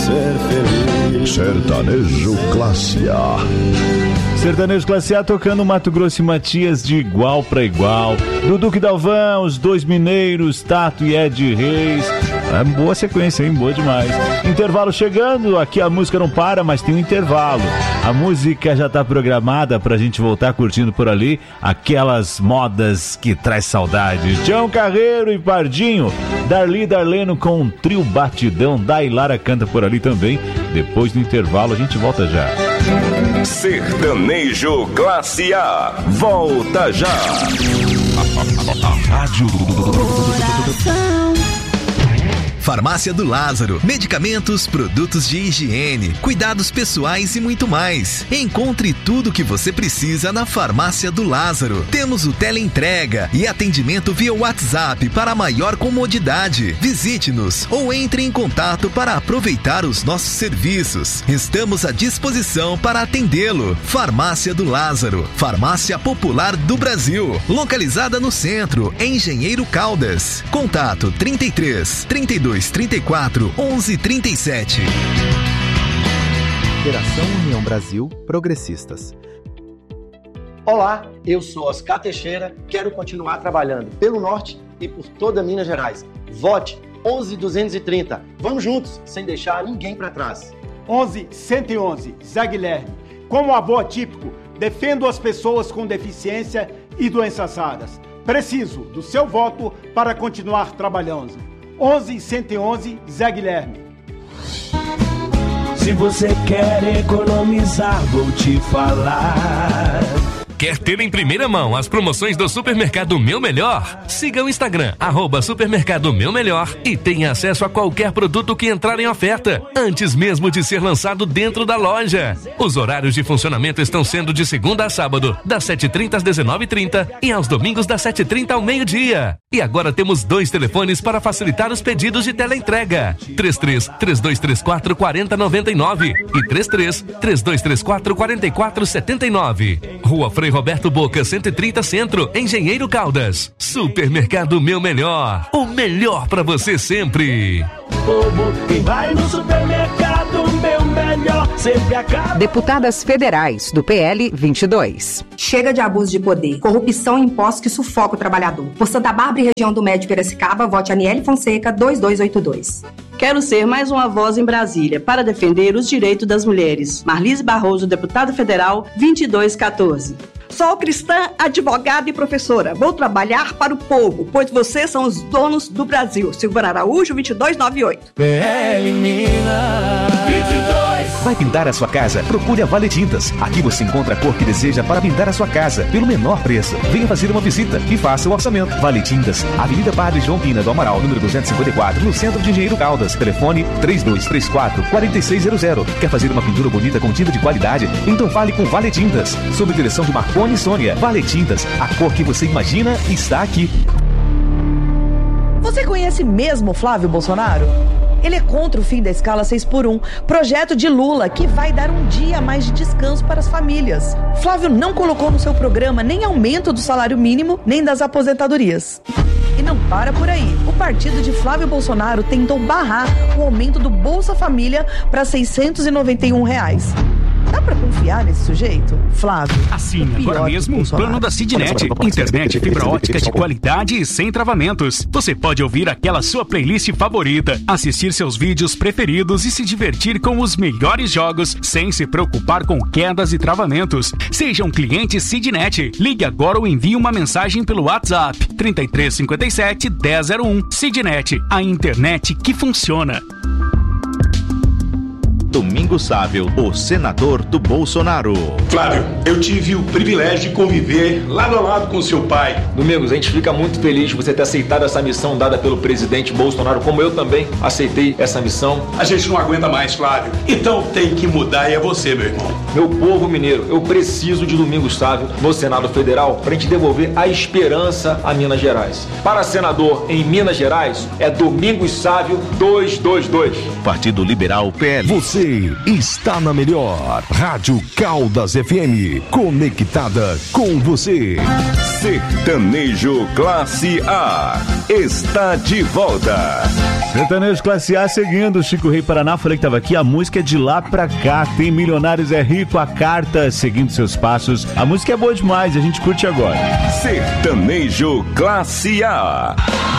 ser feliz. Sertanejo Classe A. Sertanejo Classe A tocando Mato Grosso e Matias de igual para igual. Dudu e Dalvão, os dois mineiros, Tato e Ed Reis. É boa sequência, hein? Boa demais. Intervalo chegando, aqui a música não para, mas tem um intervalo. A música já tá programada pra gente voltar curtindo por ali aquelas modas que traz saudade. Tião Carreiro e Pardinho, Darli e Darleno com um trio batidão. Dailara canta por ali também. Depois do intervalo a gente volta já. Sertanejo Classe A, volta já. Rádio Farmácia do Lázaro. Medicamentos, produtos de higiene, cuidados pessoais e muito mais. Encontre tudo o que você precisa na Farmácia do Lázaro. Temos o teleentrega e atendimento via WhatsApp para maior comodidade. Visite-nos ou entre em contato para aproveitar os nossos serviços. Estamos à disposição para atendê-lo. Farmácia do Lázaro, farmácia popular do Brasil. Localizada no centro, em Engenheiro Caldas. Contato 33 32 34 11 37. Federação União Brasil Progressistas. Olá, eu sou Oscar Teixeira, quero continuar trabalhando pelo Norte e por toda Minas Gerais. Vote 11.230. Vamos juntos, sem deixar ninguém para trás. 11.111, Zé Guilherme. Como avô atípico, defendo as pessoas com deficiência e doenças raras. Preciso do seu voto para continuar trabalhando. 11.111, Zé Guilherme. Se você quer economizar, vou te falar. Quer ter em primeira mão as promoções do Supermercado Meu Melhor? Siga o Instagram, @Supermercado Meu Melhor, e tenha acesso a qualquer produto que entrar em oferta, antes mesmo de ser lançado dentro da loja. Os horários de funcionamento estão sendo de segunda a sábado, das 7h30 às 19h30 e aos domingos das 7h30 ao meio-dia. E agora temos 2 telefones para facilitar os pedidos de teleentrega: 33-3234-4099 e 33-3234-4479. Rua Frei Roberto Boca, 130 Centro, Engenheiro Caldas. Supermercado Meu Melhor, o melhor pra você sempre. Quem vai no supermercado Meu Melhor sempre acaba. Deputadas federais do PL 22. Chega de abuso de poder, corrupção e impostos que sufoca o trabalhador. Por Santa Bárbara e região do Médio Piracicaba, vote Aniele Fonseca 2282. Quero ser mais uma voz em Brasília para defender os direitos das mulheres. Marlise Barroso, deputada federal, 2214. Sou cristã, advogada e professora. Vou trabalhar para o povo, pois vocês são os donos do Brasil. Silvana Araújo, 2298. PL Minas 22. Vai pintar a sua casa? Procure a Vale Tintas. Aqui você encontra a cor que deseja para pintar a sua casa, pelo menor preço. Venha fazer uma visita e faça o orçamento. Vale Tintas, Avenida Padre João Pina do Amaral, número 254, no centro de Engenheiro Caldas. Telefone 3234-4600. Quer fazer uma pintura bonita com tinta de qualidade? Então fale com Vale Tintas. Sob direção de Marconi e Sônia. Vale Tintas, a cor que você imagina está aqui. Você conhece mesmo Flávio Bolsonaro? Ele é contra o fim da escala 6x1, projeto de Lula que vai dar um dia a mais de descanso para as famílias. Flávio não colocou no seu programa nem aumento do salário mínimo, nem das aposentadorias. E não para por aí. O partido de Flávio Bolsonaro tentou barrar o aumento do Bolsa Família para R$ 691. Dá pra confiar nesse sujeito? Flávio. Assine agora mesmo o plano da Sidnet. Internet fibra ótica de qualidade e sem travamentos. Você pode ouvir aquela sua playlist favorita, assistir seus vídeos preferidos e se divertir com os melhores jogos sem se preocupar com quedas e travamentos. Seja um cliente Sidnet. Ligue agora ou envie uma mensagem pelo WhatsApp 3357 1001. Sidnet, a internet que funciona. Domingos Sávio, o senador do Bolsonaro. Flávio, eu tive o privilégio de conviver lado a lado com seu pai. Domingos, a gente fica muito feliz de você ter aceitado essa missão dada pelo presidente Bolsonaro, como eu também aceitei essa missão. A gente não aguenta mais, Flávio. Então tem que mudar e é você, meu irmão. Meu povo mineiro, eu preciso de Domingos Sávio no Senado Federal para a gente devolver a esperança a Minas Gerais. Para senador em Minas Gerais, é Domingos Sávio 222. Partido Liberal PL. Você Você está na melhor Rádio Caldas FM, conectada com você. Sertanejo Classe A está de volta. Sertanejo Classe A seguindo. Chico Rei Paraná, falei que tava aqui. A música é de lá pra cá. Tem Milionários é Rico, a carta seguindo seus passos. A música é boa demais, a gente curte agora. Sertanejo Classe A.